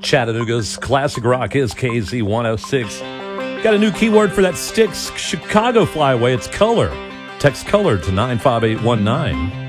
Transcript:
Chattanooga's classic rock is KZ 106. Got a new keyword for that Styx Chicago flyaway. It's color. Text color to 95819.